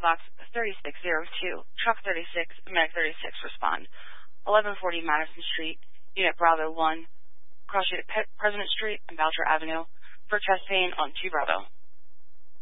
box 3602, truck 36, medic 36, respond. 1140 Madison Street, Unit Bravo 1, cross street at President Street and Boucher Avenue, for chest pain on 2 Bravo.